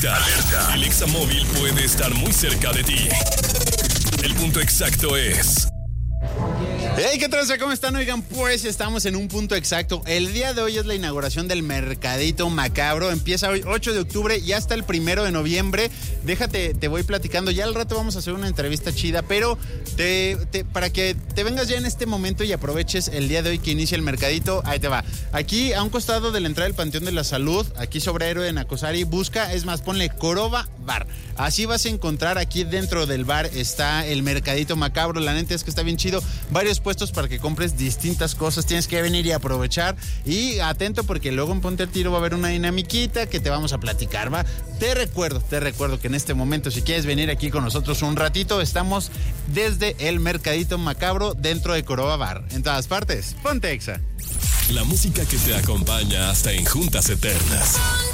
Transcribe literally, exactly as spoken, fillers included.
Alerta. Alerta. El examóvil puede estar muy cerca de ti. El punto exacto es... Hey, ¿qué tal? ¿Cómo están? Oigan, pues estamos en un punto exacto. El día de hoy es la inauguración del Mercadito Macabro. Empieza hoy ocho de octubre y hasta el primero de noviembre. Déjate, te voy platicando. Ya al rato vamos a hacer una entrevista chida, pero te, te, para que te vengas ya en este momento y aproveches el día de hoy que inicia el Mercadito, ahí te va. Aquí, a un costado de la entrada del Panteón de la Salud, aquí sobre Héroe de Nacosari, busca, es más, ponle Coroba Bar. Así vas a encontrar, aquí dentro del bar está el Mercadito Macabro. La neta es que está bien chido. Varios puestos para que compres distintas cosas. Tienes que venir y aprovechar. Y atento porque luego en Ponte al Tiro va a haber una dinamiquita que te vamos a platicar, ¿va? Te recuerdo, te recuerdo que en este momento, si quieres venir aquí con nosotros un ratito, estamos desde el Mercadito Macabro dentro de Coroba Bar. En todas partes, ponte Exa. La música que te acompaña hasta en juntas eternas.